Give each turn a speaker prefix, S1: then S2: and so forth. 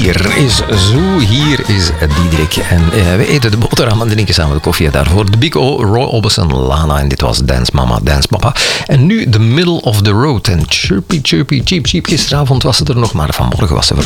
S1: Hier is Diederik. En we eten de boterham en drinken samen de koffie. Daarvoor de Biko, Roy Orbison, Lana. En dit was Dance Mama, Dance Papa. En nu The Middle of the Road. En Chirpy, Chirpy, Cheep, Cheep. Gisteravond was het er nog, maar vanmorgen was ze